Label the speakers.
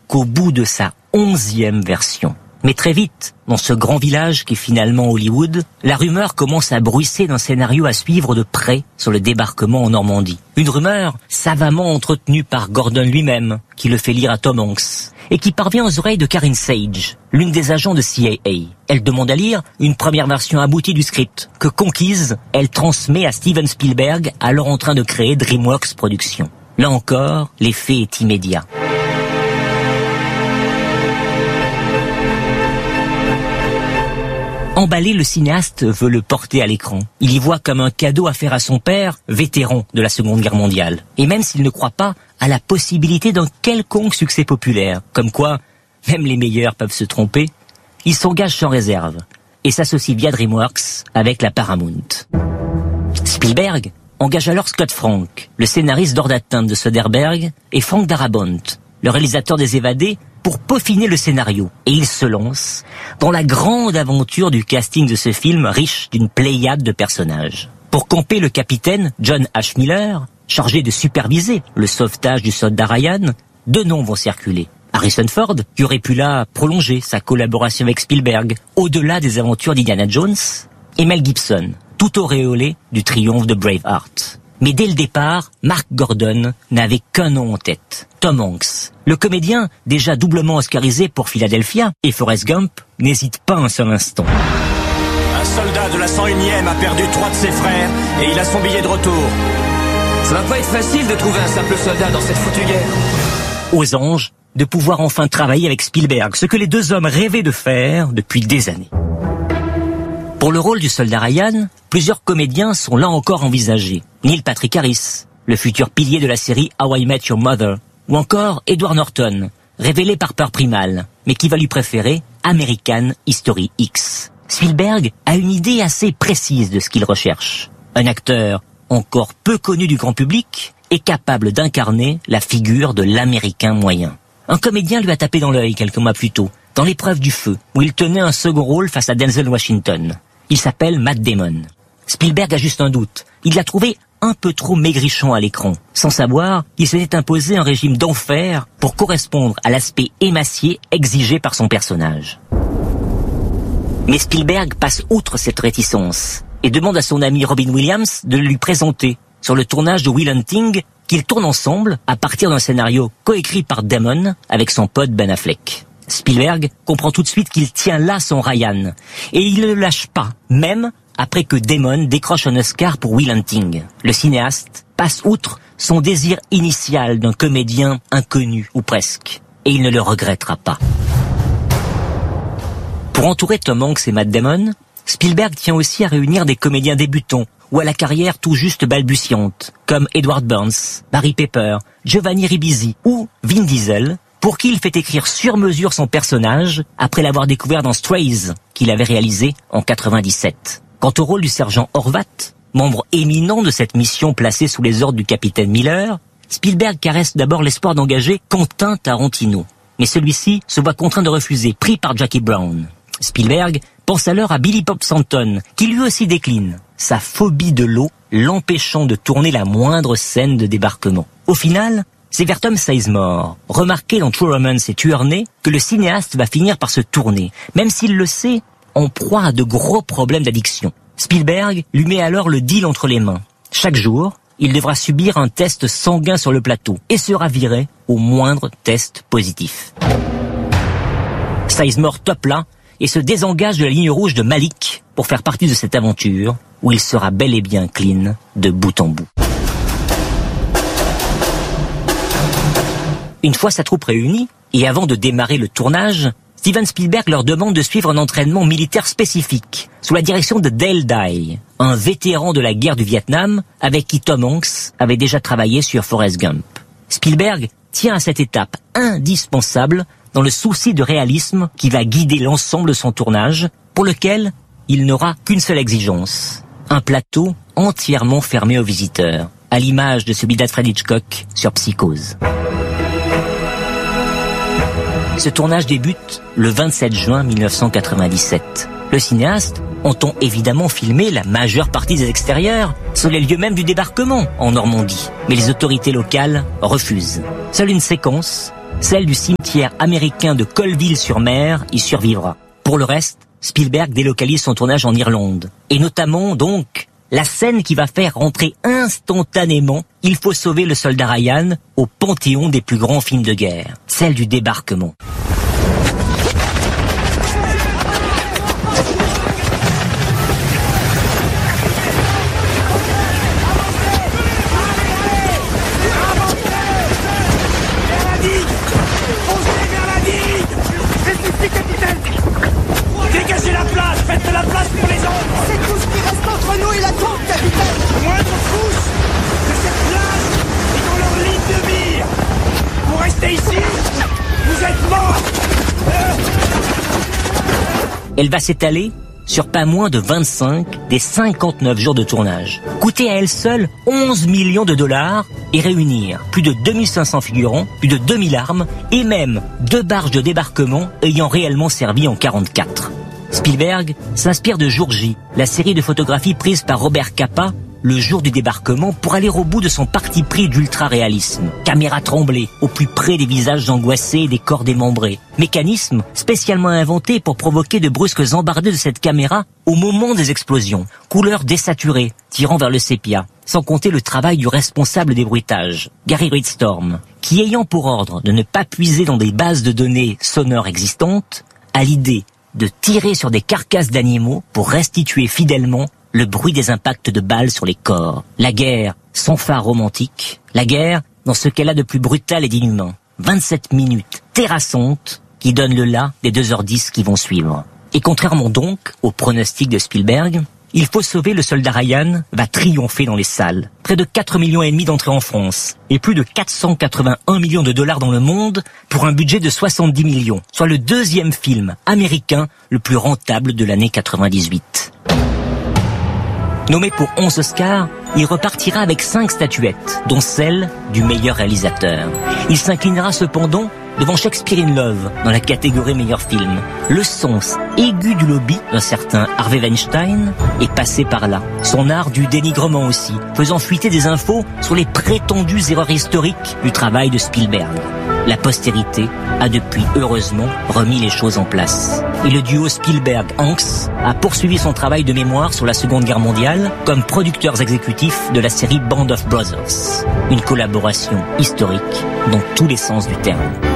Speaker 1: qu'au bout de sa 11e version. Mais très vite, dans ce grand village qui est finalement Hollywood, la rumeur commence à bruisser d'un scénario à suivre de près sur le débarquement en Normandie. Une rumeur savamment entretenue par Gordon lui-même, qui le fait lire à Tom Hanks, et qui parvient aux oreilles de Karen Sage, l'une des agents de CIA. Elle demande à lire une première version aboutie du script, que conquise, elle transmet à Steven Spielberg, alors en train de créer DreamWorks Productions. Là encore, l'effet est immédiat. Emballé, le cinéaste veut le porter à l'écran. Il y voit comme un cadeau à faire à son père, vétéran de la Seconde Guerre mondiale. Et même s'il ne croit pas à la possibilité d'un quelconque succès populaire, comme quoi même les meilleurs peuvent se tromper, il s'engage sans réserve et s'associe via DreamWorks avec la Paramount. Spielberg engage alors Scott Frank, le scénariste d'Hors d'atteinte de Soderbergh, et Frank Darabont, le réalisateur des Évadés, pour peaufiner le scénario. Et il se lance dans la grande aventure du casting de ce film riche d'une pléiade de personnages. Pour camper le capitaine John H. Miller, chargé de superviser le sauvetage du soldat Ryan, deux noms vont circuler. Harrison Ford, qui aurait pu là prolonger sa collaboration avec Spielberg au-delà des aventures d'Indiana Jones, et Mel Gibson, tout auréolé du triomphe de Braveheart. Mais dès le départ, Mark Gordon n'avait qu'un nom en tête, Tom Hanks. Le comédien, déjà doublement oscarisé pour Philadelphia et Forrest Gump, n'hésite pas un seul instant.
Speaker 2: Un soldat de la 101e a perdu 3 de ses frères et il a son billet de retour. Ça va pas être facile de trouver un simple soldat dans cette foutue guerre.
Speaker 1: Aux anges de pouvoir enfin travailler avec Spielberg, ce que les deux hommes rêvaient de faire depuis des années. Pour le rôle du soldat Ryan, plusieurs comédiens sont là encore envisagés. Neil Patrick Harris, le futur pilier de la série How I Met Your Mother, ou encore Edward Norton, révélé par Peur Primale, mais qui va lui préférer American History X. Spielberg a une idée assez précise de ce qu'il recherche. Un acteur encore peu connu du grand public est capable d'incarner la figure de l'Américain moyen. Un comédien lui a tapé dans l'œil quelques mois plus tôt, dans L'épreuve du feu, où il tenait un second rôle face à Denzel Washington. Il s'appelle Matt Damon. Spielberg a juste un doute. Il l'a trouvé un peu trop maigrichon à l'écran, sans savoir qu'il s'était imposé un régime d'enfer pour correspondre à l'aspect émacié exigé par son personnage. Mais Spielberg passe outre cette réticence et demande à son ami Robin Williams de lui présenter sur le tournage de Will Hunting qu'ils tournent ensemble à partir d'un scénario coécrit par Damon avec son pote Ben Affleck. Spielberg comprend tout de suite qu'il tient là son Ryan et il ne le lâche pas, même après que Damon décroche un Oscar pour Will Hunting. Le cinéaste passe outre son désir initial d'un comédien inconnu, ou presque, et il ne le regrettera pas. Pour entourer Tom Hanks et Matt Damon, Spielberg tient aussi à réunir des comédiens débutants ou à la carrière tout juste balbutiante, comme Edward Burns, Barry Pepper, Giovanni Ribisi ou Vin Diesel, pour qui il fait écrire sur mesure son personnage après l'avoir découvert dans Strays, qu'il avait réalisé en 97. Quant au rôle du sergent Horvat, membre éminent de cette mission placée sous les ordres du capitaine Miller, Spielberg caresse d'abord l'espoir d'engager Quentin Tarantino. Mais celui-ci se voit contraint de refuser, pris par Jackie Brown. Spielberg pense alors à Billy Bob Thornton, qui lui aussi décline, sa phobie de l'eau l'empêchant de tourner la moindre scène de débarquement. Au final, c'est vers Tom Sizemore, remarqué dans True Romance et Tueur né, que le cinéaste va finir par se tourner, même s'il le sait, en proie à de gros problèmes d'addiction. Spielberg lui met alors le deal entre les mains. Chaque jour, il devra subir un test sanguin sur le plateau et sera viré au moindre test positif. Sizemore top là et se désengage de la ligne rouge de Malick pour faire partie de cette aventure où il sera bel et bien clean de bout en bout. Une fois sa troupe réunie, et avant de démarrer le tournage, Steven Spielberg leur demande de suivre un entraînement militaire spécifique, sous la direction de Dale Dye, un vétéran de la guerre du Vietnam, avec qui Tom Hanks avait déjà travaillé sur Forrest Gump. Spielberg tient à cette étape indispensable dans le souci de réalisme qui va guider l'ensemble de son tournage, pour lequel il n'aura qu'une seule exigence, un plateau entièrement fermé aux visiteurs, à l'image de celui d'Alfred Hitchcock sur Psychose. Ce tournage débute le 27 juin 1997. Le cinéaste entend évidemment filmer la majeure partie des extérieurs sur les lieux même du débarquement en Normandie. Mais les autorités locales refusent. Seule une séquence celle du cimetière américain de Colville-sur-Mer y survivra. Pour le reste, Spielberg délocalise son tournage en Irlande. Et notamment, donc, la scène qui va faire rentrer instantanément « Il faut sauver le soldat Ryan » au panthéon des plus grands films de guerre, celle du débarquement.
Speaker 2: Dégagez la place, faites de la place pour les autres.
Speaker 3: C'est tout ce qui reste entre nous et la tombe, capitaine.
Speaker 2: Le moindre pouce de cette place est dans leur ligne de mire. Vous restez ici, vous êtes morts.
Speaker 1: Elle va s'étaler sur pas moins de 25 des 59 jours de tournage. Coûter à elle seule 11 millions de dollars et réunir plus de 2500 figurants, plus de 2000 armes et même 2 barges de débarquement ayant réellement servi en 1944. Spielberg s'inspire de Jour J, la série de photographies prises par Robert Capa le jour du débarquement pour aller au bout de son parti pris d'ultra-réalisme. Caméra tremblée, au plus près des visages angoissés et des corps démembrés. Mécanisme spécialement inventé pour provoquer de brusques embardées de cette caméra au moment des explosions. Couleurs désaturées, tirant vers le sépia. Sans compter le travail du responsable des bruitages, Gary Ridstrom, qui ayant pour ordre de ne pas puiser dans des bases de données sonores existantes, a l'idée de tirer sur des carcasses d'animaux pour restituer fidèlement le bruit des impacts de balles sur les corps. La guerre, sans phare romantique. La guerre, dans ce qu'elle a de plus brutal et d'inhumain. 27 minutes terrassantes qui donnent le là des 2h10 qui vont suivre. Et contrairement donc au pronostic de Spielberg, Il faut sauver le soldat Ryan va triompher dans les salles. Près de 4,5 millions d'entrées en France et plus de 481 millions de dollars dans le monde pour un budget de 70 millions, soit le deuxième film américain le plus rentable de l'année 98. Nommé pour 11 Oscars, il repartira avec 5 statuettes, dont celle du meilleur réalisateur. Il s'inclinera cependant devant Shakespeare in Love dans la catégorie meilleur film. Le sens aigu du lobby d'un certain Harvey Weinstein est passé par là. Son art du dénigrement aussi, faisant fuiter des infos sur les prétendues erreurs historiques du travail de Spielberg. La postérité a depuis heureusement remis les choses en place. Et le duo Spielberg-Hanks a poursuivi son travail de mémoire sur la Seconde Guerre mondiale comme producteurs exécutifs de la série Band of Brothers. Une collaboration historique dans tous les sens du terme.